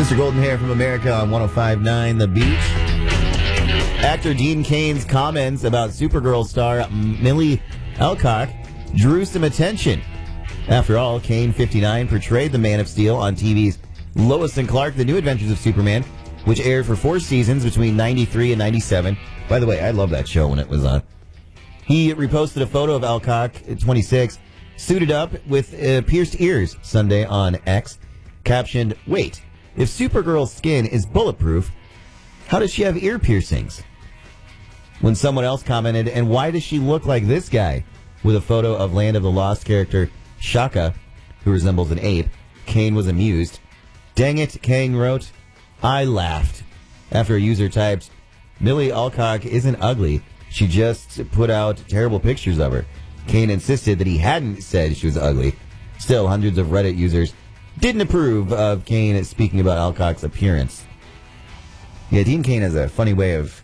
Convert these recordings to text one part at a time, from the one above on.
Mr. Golden Hair from America on 105.9 The Beach. Actor Dean Cain's comments about Supergirl star Millie Alcock drew some attention. After all, Cain, 59, portrayed the Man of Steel on TV's Lois and Clark, The New Adventures of Superman, which aired for 4 seasons between 93 and 97. By the way, I love that show when it was on. He reposted a photo of Alcock, 26, suited up with pierced ears Sunday on X, captioned, "Wait, if Supergirl's skin is bulletproof, how does she have ear piercings?" When someone else commented, "And why does she look like this guy?" with a photo of Land of the Lost character Shaka, who resembles an ape, Cain was amused. "Dang it," Cain wrote, "I laughed." After a user typed, "Millie Alcock isn't ugly. She just put out terrible pictures of her." Cain insisted that he hadn't said she was ugly. Still, hundreds of Reddit users didn't approve of Cain speaking about Alcock's appearance. Yeah, Dean Cain has a funny way of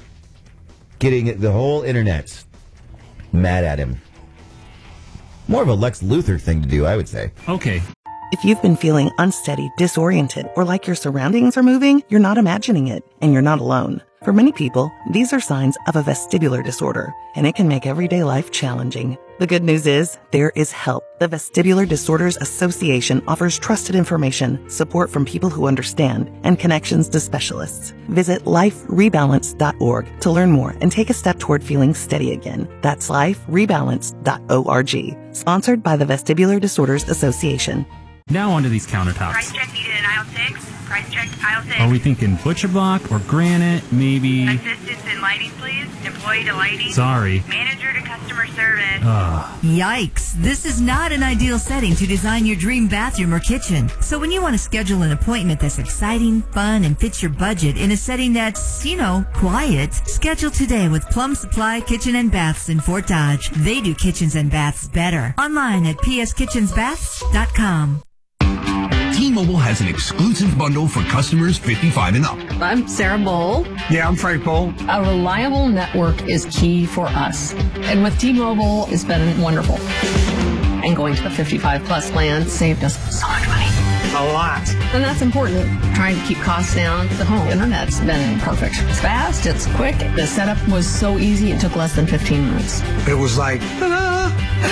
getting the whole internet mad at him. More of a Lex Luthor thing to do, I would say. Okay. If you've been feeling unsteady, disoriented, or like your surroundings are moving, you're not imagining it, and you're not alone. For many people, these are signs of a vestibular disorder, and it can make everyday life challenging. The good news is, there is help. The Vestibular Disorders Association offers trusted information, support from people who understand, and connections to specialists. Visit liferebalance.org to learn more and take a step toward feeling steady again. That's liferebalance.org. Sponsored by the Vestibular Disorders Association. Now onto these countertops. Price check needed in aisle 6. Price check aisle 6. Are we thinking butcher block or granite? Maybe. Assistance in lighting, please. Employee to lighting. Sorry. Manager to customer service. Yikes. This is not an ideal setting to design your dream bathroom or kitchen. So when you want to schedule an appointment that's exciting, fun, and fits your budget in a setting that's, quiet, schedule today with Plum Supply Kitchen and Baths in Fort Dodge. They do kitchens and baths better. Online at pskitchensbaths.com. T-Mobile has an exclusive bundle for customers 55 and up. I'm Sarah Bowl. Yeah, I'm Frank Bowl. A reliable network is key for us. And with T-Mobile, it's been wonderful. And going to the 55 plus plan saved us so much money. A lot. And that's important. Trying to keep costs down. The home internet's been perfect. It's fast, it's quick. The setup was so easy, it took less than 15 minutes. It was like, ta-da!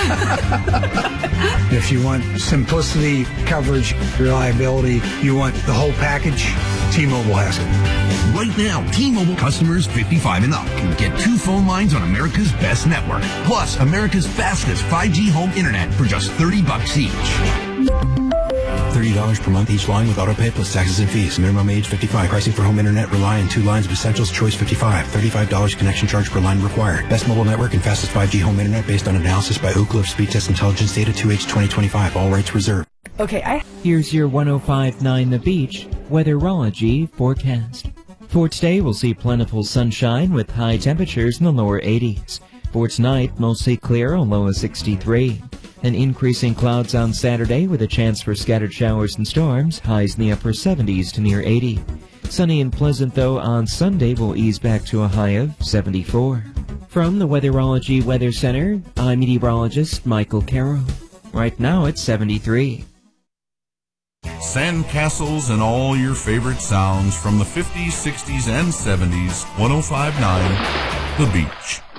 If you want simplicity, coverage, reliability, you want the whole package, T-Mobile has it. Right now, T-Mobile customers 55 and up can get 2 phone lines on America's best network, plus America's fastest 5G home internet for just $30 each. $30 per month each line with autopay plus taxes and fees. Minimum age 55. Pricing for home internet rely on 2 lines of Essentials Choice 55. $35 connection charge per line required. Best mobile network and fastest 5G home internet based on analysis by Ookla of Speed Test Intelligence Data 2H 2025. All rights reserved. Okay, Here's your 105.9 The Beach weatherology forecast. For today, we'll see plentiful sunshine with high temperatures in the lower 80s. For tonight, mostly clear, a low of 63. And increasing clouds on Saturday with a chance for scattered showers and storms, highs in the upper 70s to near 80. Sunny and pleasant, though, on Sunday will ease back to a high of 74. From the Weatherology Weather Center, I'm meteorologist Michael Carroll. Right now it's 73. Sandcastles and all your favorite sounds from the 50s, 60s, and 70s. 105.9 The Beach.